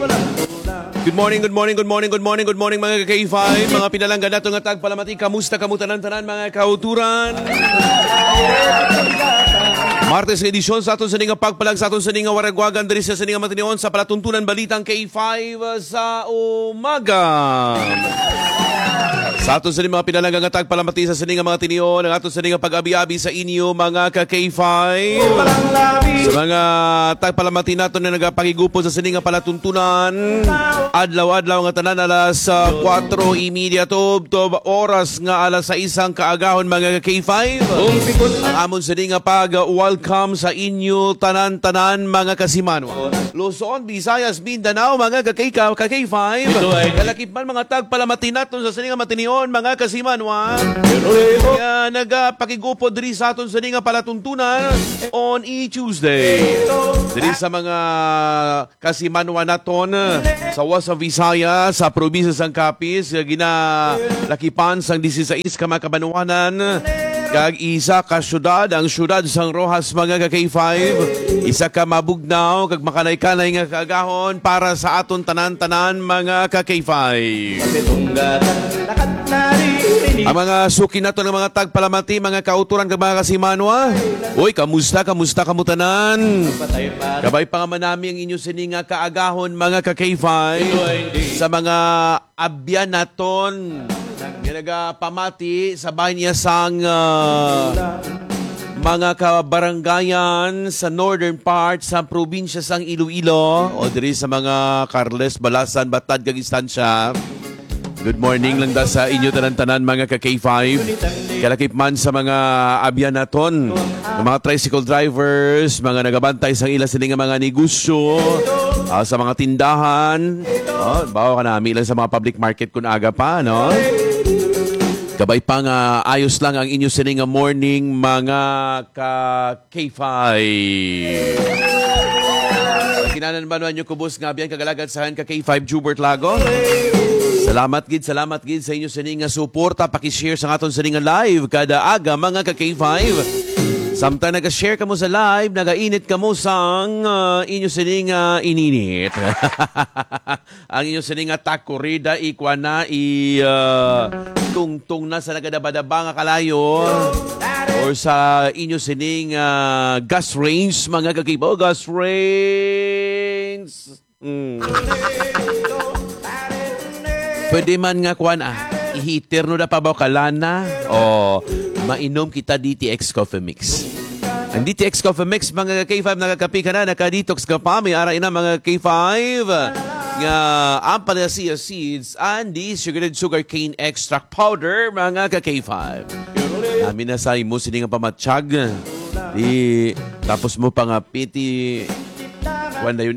Good morning, good morning, good morning, good morning, good morning mga K5, mga pinalanggan nato nga tagpalamati, kamusta kamutanan-tanan mga kauturan? Martes nga edisyon sa aton sa nga pagpalag sa aton sa nga waragwagan diri sa nga matinion sa palatuntunan balitang K5 sa umaga. Sa aton sa mga pinalanggan nga tagpalamati sa nga mga tinion, ang aton sa nga pag-abi-abi sa inyo mga ka-K5. Sa mga tagpalamati nato na nagapakigupo sa nga palatuntunan, adlaw-adlaw nga tanan alas 4:30 tob oras nga alas 6 kaagahon mga K5. Ang amon sa nga pag-welcome sa inyo tanan-tanan mga kasimanwa. Luzon, Visayas, Mindanao mga ka-K5. Kalakip man mga tagpalamati nato sa nga matinion mga kasimanwa. Nagapakigupo diri sa aton sa nga palatuntunan on Tuesday. Diri sa mga kasimanwa naton sa Visayas, sa probinsya sang Capiz, ginalakipan sang 16 ka mga kabanuanan, kag isa ka syudad, ang syudad sang Rojas mga ka-K5, isa ka mabugnaw, kag makanay-kanay nga kaagahon para sa aton tanan-tanan mga ka-K5. Ang mga suki nato ng mga tagpalamati, mga kauturan kag mga kasimanwa. Uy, kamusta kamutanan? Kabay pa nga manami ang inyo sininga kaagahon mga ka-K5 sa mga abyan naton nga nagapamati sa bahay niya sang mga kabaranggayan sa northern part sa probinsya sang Iloilo o diri sa mga Carles, Balasan, Batad kag Istansya. Good morning lang da sa inyo tanan-tanan mga ka-K5. Kalakip man sa mga abyan naton, mga tricycle drivers, mga nagabantay sa ila sining mga negosyo, sa mga tindahan, bawa ka na lang sa mga public market kun aga pa, no? Kabay pa nga ayos lang ang inyo sining morning mga ka-K5. Kinanan ba nyo kubos nga abyan kagalagad sa ka-K5 Jubert Lago? Salamat gid sa inyo sa nga suporta, paki-share sa aton sa nga live kada aga mga ka-K5. Samtang nag-share ka mo sa live, nagainit ka mo sang inyo sa nga ininit. Ang inyo sa nga takorida ikwana tungtong na sa nagadabadaba nga kalayo or sa inyo sa nga gas range mga ka-K5. Gas range. Pwede man nga kuan i-heater no da pa ba kalana o mainom kita DTX Coffee Mix. Ang DTX Coffee Mix mga K5 nakakapi ka na, naka-detox ka pa, may ara ina mga K5 nga ampalaya seeds and the sugar cane extract powder mga K5. Amin na sa imo sini nga pamatsyag. Tapos mo pa nga piti kuan da yun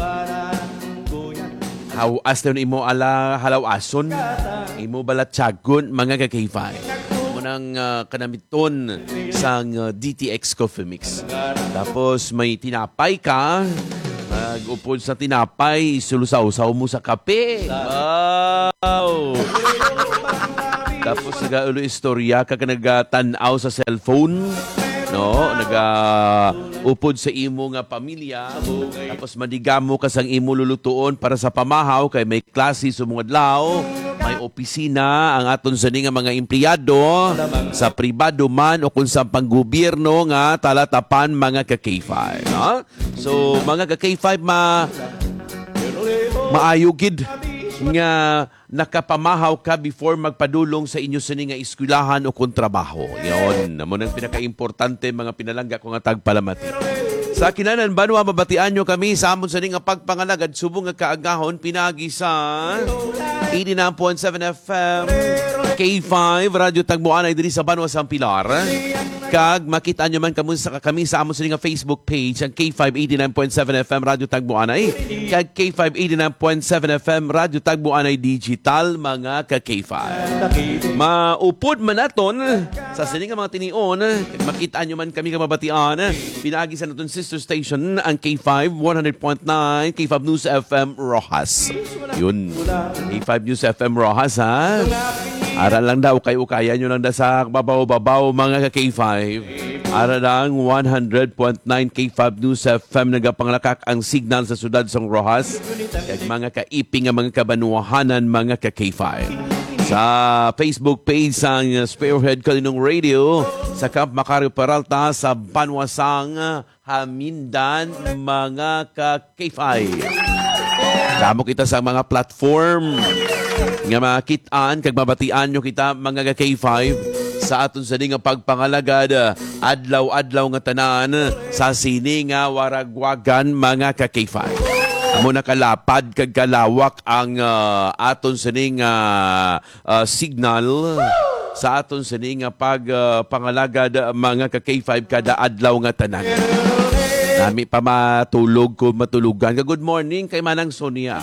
as na imo ala halawason, imo balatsagon mga ka-K5. Munang kanamiton sang DTX Coffee Mix. Tapos may tinapay ka, mag-upod sa tinapay, sulusaw-saw mo sa kape. Wow! Tapos nag-ulo istorya ka nagtanaw sa cellphone. No, upod sa imo nga pamilya, tapos madigamo ka sang imo lulutuon para sa pamahaw kay may klase sumungad adlaw, may opisina ang aton sa nga mga empleyado sa pribado man o kung sa panggobyerno nga talatapan mga ka-K5, no? So mga ka-K5 maayugid nga nakapamahaw ka before magpadulong sa inyo sa nga eskwelahan o kontrabaho. Yon, namo nang pinaka-importante mga pinalangga ko nga tagpalamati. Sa kinanan banwa mabatian nyo kami sa amon sa nga pagpangalagad subong nga kaagahon pinagi sa 89.7 FM K5 Radio Tagbuanay diri sa Banwa San Pilar. Kag makita nyo man kami sa amon sa nga Facebook page ang K5 89.7 FM Radio Tagbuanay. Kag K5 89.7 FM Radio Tagbuanay Digital mga ka-K5. Maupod man naton sa sining mga tinion, kag makita nyo man kami kamabatian pinagi sa naton sister station ang K5 100.9 K5 News FM Rojas. Yun. K5 News FM Rojas ha. Ara lang daw, kayo kaya nyo lang da sa babaw-babaw mga ka-K5. Ara lang 100.9 K5 News FM nagapanglakak ang signal sa sudad sang Rojas. Kag mga kaiping nga mga kabanuahanan mga ka-K5. Sa Facebook page sang Spearhead Kalinong Radio sa Camp Macario Peralta sa Banwasang Hamindan mga ka-K5. Damo kita sa mga platform nga makitaan kag mabatian nyo kita mga ka-K5 sa aton sa nga pagpangalagad adlaw-adlaw nga tanan sa sini nga waragwagan mga ka-K5. Amo nakalapad kag kalawak ang aton sa nga signal sa aton sa nga pagpangalagad mga ka-K5 kada adlaw nga tanan. Nami pa matulog ko matulugan. Good morning kay Manang Sonia.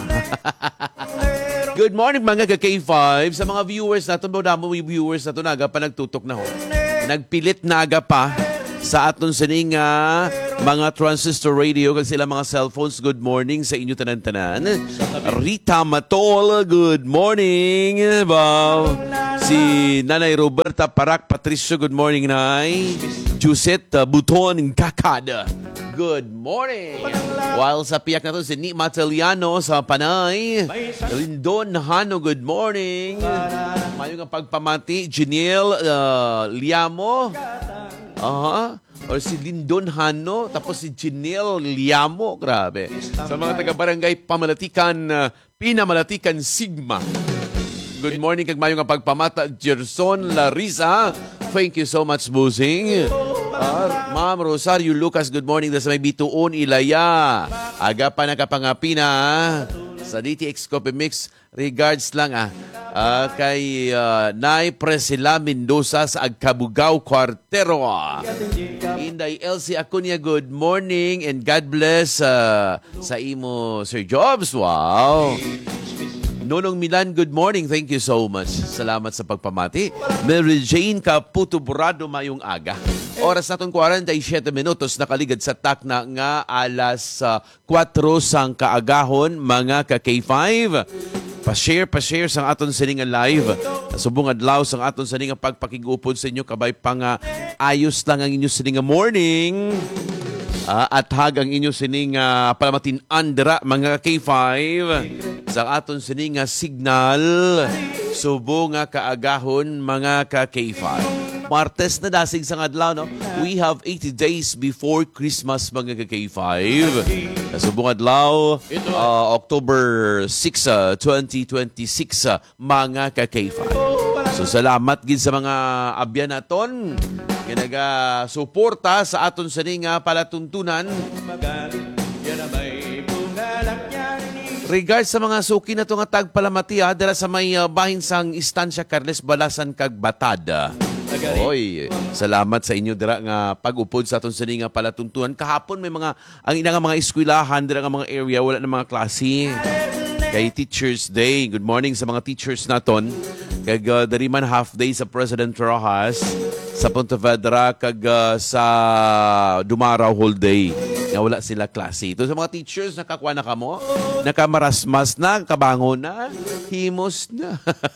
Good morning mga ka-K5 sa mga viewers natin. Baudamo yung viewers na ito naga pa nagtutok na ho. Nagpilit naga pa sa aton sining mga transistor radio kasi sila mga cellphones. Good morning sa inyo tanan-tanan. Rita Matol, good morning. Wow. Si Nanay Roberta Parak Patricio, good morning Nay. Jusette Buton Kakad, good morning. While sa piyak na to, si Ni Mataliano sa Panay. Lindon Hano, good morning. Mayong ang pagpamati, Jeniel Liamo. Or si Lindon Hano, tapos si Jeniel Liamo. Grabe. Sa mga taga-barangay Pamalatikan, Pinamalatikan Sigma. Good morning kag mayong ang pagpamata, Gerson Larissa. Thank you so much, Busing. Ma'am Rosario Lucas, good morning. Das may bituon Ilaya. Aga pa nakapangapina sa DTX Coffee Mix. Regards lang kay Nay Presila Mendoza sa Agkabugaw Cuartero. Inday Elsie Acuña, good morning and God bless sa imo Sir Jobs. Wow. Nonong Milan, good morning. Thank you so much. Salamat sa pagpamati. Mary Jane Caputo Burado, mayong aga. Oras natin 47 minutos nakaligad sa takna nga alas 4 sang kaagahon mga ka-K5. Pa-share sang aton sininga live. Subong adlaw sang aton sininga pagpakigupod sa inyo kabay pang ayos lang ang inyo sininga morning. At hagang inyo sining palamatin andra mga K5 sa aton sining signal subo nga kaagahon mga ka-K5. Martes na dasig sa adlaw, no? We have 80 days before Christmas mga ka-K5. Subong adlaw October 6, 2026 mga ka-K5. So salamat gid sa mga abyan naton suporta sa aton sa palatuntunan. Regards sa mga suki na ito nga tagpalamati dala sa may bahin sang Istansya Carles Balasan kag Batad. Oy, salamat sa inyo dira nga pag-upod sa aton sa palatuntunan. Kahapon may mga ang ina nga mga eskwelahan dira nga mga area wala na mga klase. Kay Teachers Day. Good morning sa mga teachers naton. Kag dari man half day sa President Rojas sa Pontevedra kag sa Dumaraw whole day nga wala sila klase. Ito sa mga teachers nakakuha na kamo, nakamarasmas na, kabangon na, himos na.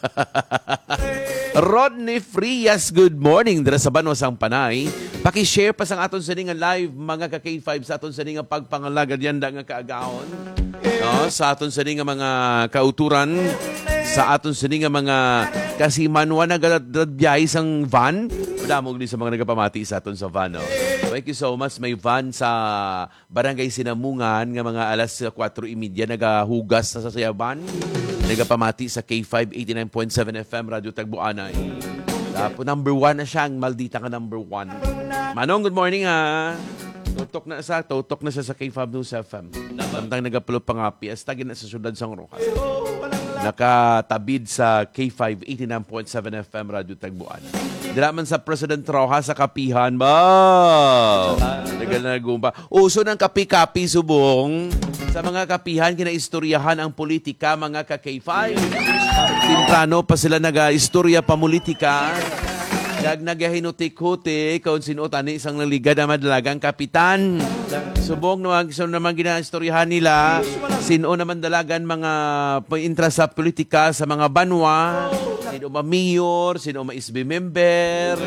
Rodney Frias, good morning. Dira sa Banwasang Panay. Paki-share pa sang aton sa nga live mga ka-K5 sa aton sa nga pagpangalagad yan nga kaagahon. No, sa aton sa nga mga kauturan, sa aton sa nga mga kasimanwa na biyahe sang van. Madamog din sa mga nagapamati sa aton sa van. No? Thank you so much. May van sa Barangay Sinamungan nga mga alas 4:30 nagahugas sa sasayaban. Nagapamati sa K5 89.7 FM Radio Tagbuanay. Tapos number 1 na siya, ang maldita ka number 1. Manong, good morning ha. Tutok na siya sa K5 News FM. Samtang nagapulot pa nga piyesta, gina sa syudad sang Rojas. Nakatabid sa K5 89.7 FM Radio Tagbuanay. Dila man sa President Rojas sa kapihan ba? Nagal na nagumba. Uso ng kapi-kapi subong. Sa mga kapihan, kinaistoryahan ang politika, mga ka-K5. Timprano pa sila nag-istorya pa politika. nagahinutik-hutik kung sino tani isang naligad na madalagang kapitan. Subong naman ginaistoryahan nila sino naman dalagan mga interest sa politika sa mga banwa, sino ma-mayor, sino ma-SB member.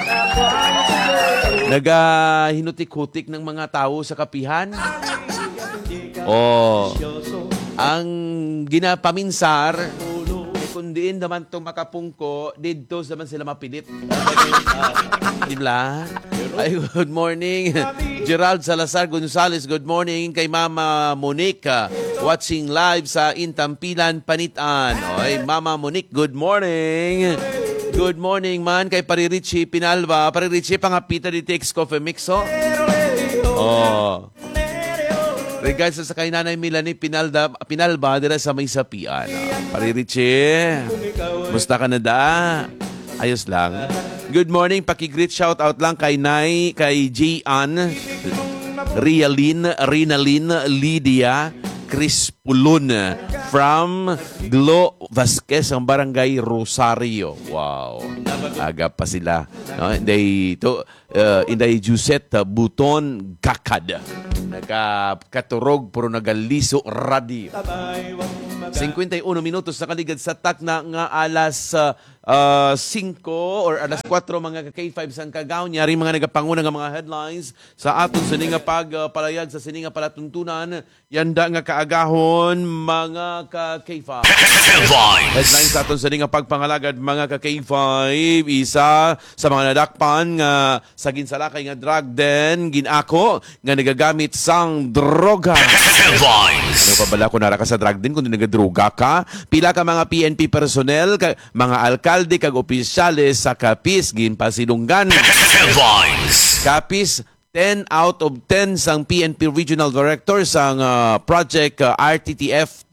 Nagahinutik-hutik ng mga tao sa kapihan. Ang ginapaminsar kundiin naman itong makapungko, dito naman sila mapilit. Diba? Ay, good morning. Gerald Salazar Gonzales, good morning kay Mama Monique. Watching live sa Intampilan, Panitan. Oy, Mama Monique, good morning. Good morning man kay Paririchi Pinalba. Paririchi, pangapita dito Coffee Mix, Regards sa kay Nanay Melanie Pinalba dira sa may sapian. Paririche, musta ka na da? Ayos lang. Good morning, pakigreet shout out lang kay J.Ann, Rinalyn, Lydia, Chris Pulon from Glo Vasquez, ang barangay Rosario. Wow. Aga pa sila. No? Inday Juset Buton Kakad. Nagkaturog pero nagaliso radio. 51 minutos na kaligad sa takna nga alas 5 or alas 4 mga K5 sang kagaw niya rin mga nagapanguna nga mga headlines sa aton sininga pagpalayag sa sininga palatuntunan yanda nga kaagahon mga K5. Headlines sa aton sininga pagpangalagad mga K5, isa sa mga nadakpan nga sa ginsalakay nga drug den ginako nga nagagamit sang droga. Ano pa bala kung nara ka sa drug den kung nagadroga ka? Pila ka mga PNP personnel, mga alkalde kag opisyales sa Capiz ginpasilunggan. Capiz 10 out of 10 sang PNP Regional Director sang Project RTTF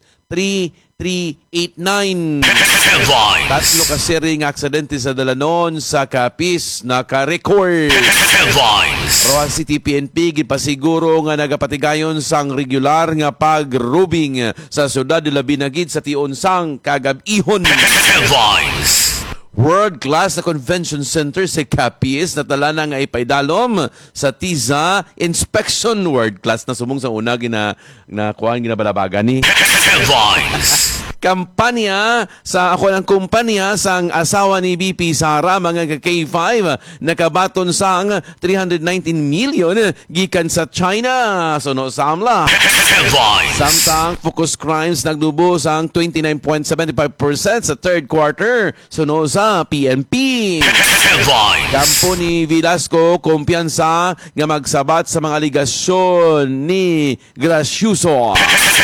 3389. Tatlo kasi ring aksidente sa dalanon sa Capiz naka-record. Roa City PNP gipasiguro nga nagapatigayon sang regular nga pag-rubing sa syudad de Labinagid sa tion sang kagab-ihon. World-class na convention center sa Capiz natala na nga ipaidalom sa TIZA inspection. World-class na sumong sa una ginakuhaan ginabalabagan ni kampanya sa ako ng kumpanya sang asawa ni BP Sara mga K5 nakabaton sang 319 million gikan sa China suno samla. Samtang focus crimes nagdubo sang 29.75% sa third quarter suno sa PNP. Kampo ni Velasco kumpiyansa nga magsabat sa mga aligasyon ni Gracioso.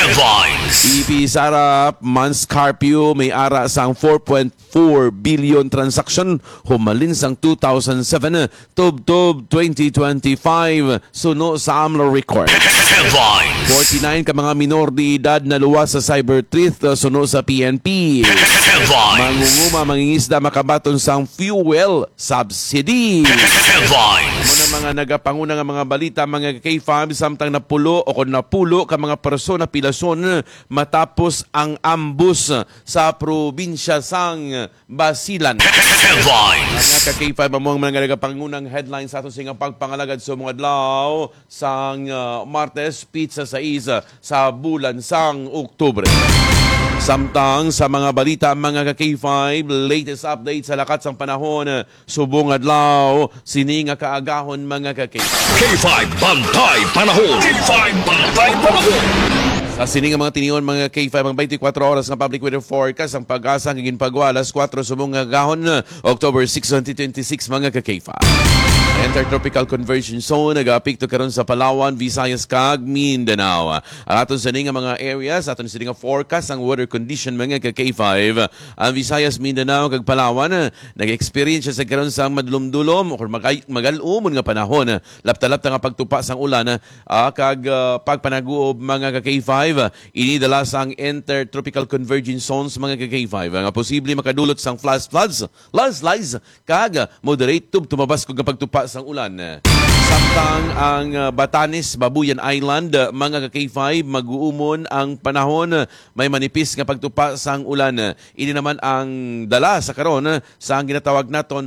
BP Sara months curfew may ara sang 4.4 billion transaction humalin sang 2007 tub 2025 suno sa AMLO record. 49 ka mga minor de edad na luwas sa cyber threat suno sa PNP. Mangunguma mangingisda makabaton sang fuel subsidy. Muna mga nagapanguna nga mga balita mga K5 samtang napulo o kung napulo ka mga persona pilason matapos ang ambus sa probinsya sang Basilan. Mga ka-K5 among mga nagapangunang headlines sa ato sa pagpangalagad sa mga adlaw sang Martes Pizza sa isa sa bulan sang Oktubre. Samtang sa mga balita mga ka-K5, latest update sa lakat sang panahon, subong adlaw, sini nga kaagahon mga ka-K5. K5 Bantay Panahon. K5 Bantay Panahon. Sa sining mga tiniyon mga K5 ang 24 oras ng public weather forecast ang pag-asa ng ginpagwalas 4 subong gahon October 6, 2026 mga ka-K5. Intertropical conversion zone nag-apekto karon sa Palawan, Visayas kag Mindanao. Ang aton sa mga areas, aton sa forecast ang weather condition mga ka-K5. Ang Visayas, Mindanao kag Palawan nag-experience sa karon sa madulom-dulom o magal-umon nga panahon. Lapta-lapta nga pagtupa sang ulan kag pagpanaguob mga ka-K5. Inidala sang intertropical convergence zones mga ka-K5 nga posible makadulot sang floods, landslides kag moderate tumabas kung pagtupa sang ulan. Samtang ang Batanes, Babuyan Island, mga ka-K5, mag-uumon ang panahon. May manipis nga pagtupa sang ulan. Ini naman ang dala sa karon sa ang ginatawag naton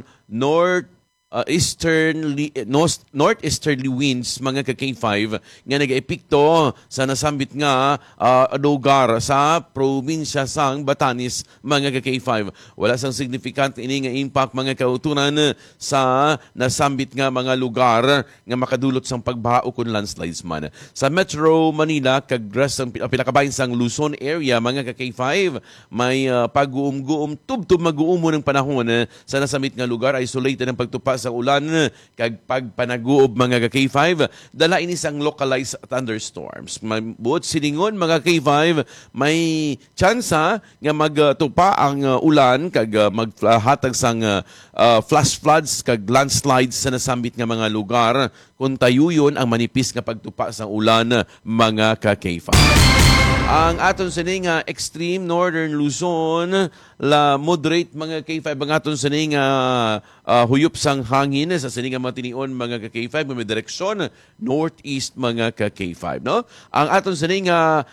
northeasterly winds, mga ka-K5, nga nag-epekto sa nasambit nga lugar sa probinsya sang Batanes, mga ka-K5. Wala sang significant ini nga impact, mga kautunan, sa nasambit nga mga lugar nga makadulot sang pagbaha o kun landslides man. Sa Metro Manila, kagras ang pinakabahin sang Luzon area, mga ka-K5, may pag-uum-guum, tub-tub mag-uumon ng panahon sa nasambit nga lugar, isolated ang pagtupa sa ulan kag pagpanaguob, mga ka-K5, dala ini sang localized thunderstorms. Buot silingon, mga K5, may tsansa nga magtupa ang ulan kag maghatag sang flash floods kag landslides sa nasambit nga mga lugar kung tayuyon ang manipis nga pagtupa sa ulan, mga ka-K5. Ang aton sining extreme northern Luzon, la moderate, mga K5, ang aton sining huyop sang hangin sa sining mga tinion, mga ka-K5, may direksyon northeast, mga ka-K5, no? Ang aton sining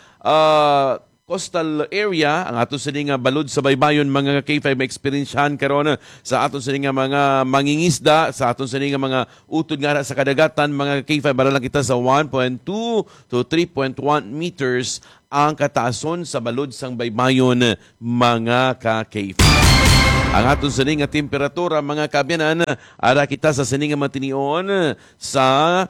coastal area, ang aton sining balod sa baybayon, mga ka-K5, may experiensyahan karon sa aton sining mga mangingisda, sa aton sining mga utod nga sa kadagatan, mga ka-K5, bara lang kita sa 1.2 to 3.1 meters ang kataason sa balod sang baybayon, mga ka-K5. Ang aton sining temperatura, mga kabyanan, ara kita sa sining matinion sa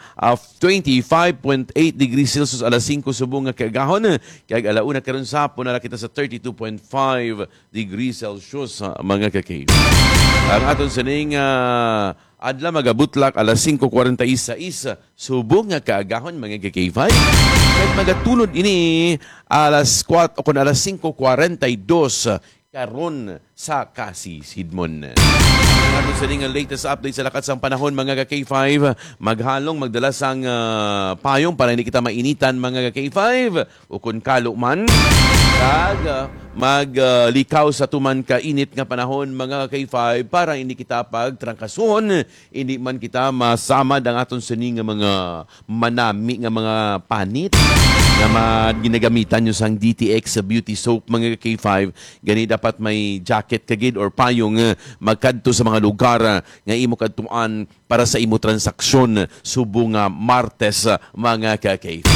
25.8 degrees Celsius alas 5 subong nga kagahon, kag alauna karon sa hapon ara kita sa 32.5 degrees Celsius, mga ka-K5. Ang aton sining adla magabutlak alas 5:46 subong nga kaagahon, mga ka-K5. Kag magatulod ini alas 4 o kun alas 5:42 karon sa Kasisidmon. Ang sa latest update sa lakat sang panahon, mga ka-K5, maghalong magdala sang payong para hindi kita mainitan, mga ka-K5, o kun kalo man, kag maglikaw sa tuman ka init nga panahon, mga ka-K5, para hindi kita pagtrangkason, hindi man kita masamad ang aton sining mga manami nga mga panit na ginagamitan nyo sang DTX Beauty Soap, mga K5. Gani dapat may jacket kagid or payong magkadto sa mga lugar nga imo kadtuan para sa imo transaksyon subong Martes, mga ka-K5.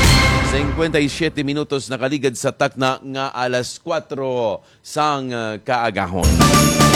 57 minutos nakaligad sa takna nga alas 4 sang kaagahon.